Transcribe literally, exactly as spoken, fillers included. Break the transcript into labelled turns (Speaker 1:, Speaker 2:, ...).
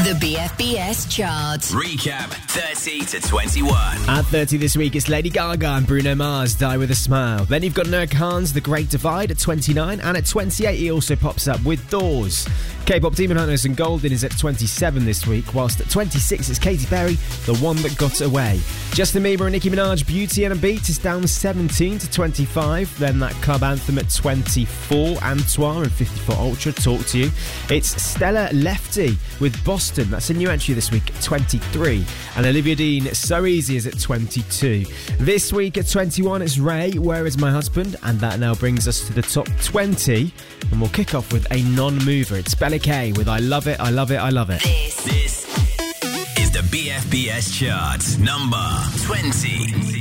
Speaker 1: The B F B S chart.
Speaker 2: Recap thirty to twenty-one.
Speaker 3: At thirty this week, it's Lady Gaga and Bruno Mars, Die With A Smile. Then you've got Noah Kahan's The Great Divide at twenty-nine, and at twenty-eight he also pops up with Doors. K-pop Demon Hunters and Golden is at twenty-seven this week, whilst at twenty-six it's Katy Perry, The One That Got Away. Justin Bieber and Nicki Minaj, Beauty and a Beat is down seventeen to twenty-five. Then that club anthem at twenty-four, Antoine and fifty-four Ultra, Talk To You. It's Stella Lefty with Boston, that's a new entry this week at twenty-three. And Olivia Dean, So Easy is at twenty-two. This week at twenty-one it's Ray, Where Is My Husband? And that now brings us to the top twenty. And we'll kick off with a non-mover. It's Bella K with I Love It, I Love It, I Love It.
Speaker 2: This, this is the B F B S chart, number twenty.